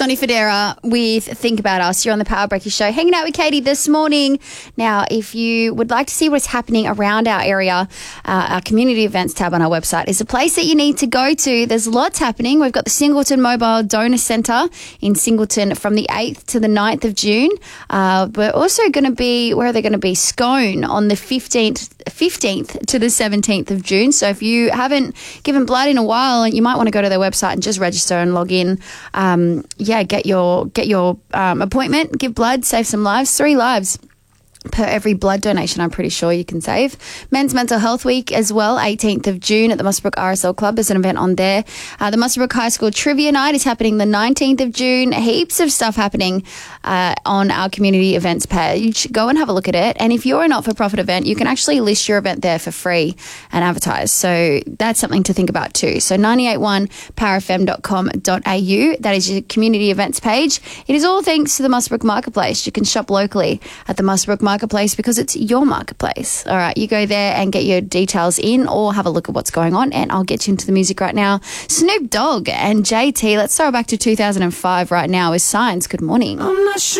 Sonny Federa with Think About Us. You're on the Power Breakfast Show, hanging out with Katie this morning. Now, if you would like to see what's happening around our area, our community events tab on our website is a place that you need to go to. There's lots happening. We've got the Singleton Mobile Donor Centre in Singleton from the 8th to the 9th of June. We're also going to be, where are they going to be? Scone on the 15th to the 17th of June. So if you haven't given blood in a while, you might want to go to their website and just register and log in. Get your appointment, give blood, save some lives, 3 lives per every blood donation, I'm pretty sure you can save. Men's Mental Health Week as well, 18th of June at the Muswellbrook RSL Club. There's an event on there. The Muswellbrook High School Trivia Night is happening the 19th of June. Heaps of stuff happening on our community events page. Go and have a look at it. And if you're a not-for-profit event, you can actually list your event there for free and advertise. So that's something to think about too. So 981powerfm.com.au. That is your community events page. It is all thanks to the Muswellbrook Marketplace. You can shop locally at the Muswellbrook Marketplace because it's your marketplace. All right, you go there and get your details in or have a look at what's going on, and I'll get you into the music right now. Snoop Dogg and JT. Let's throw back to 2005 right now with Signs. Good morning. I'm not sure.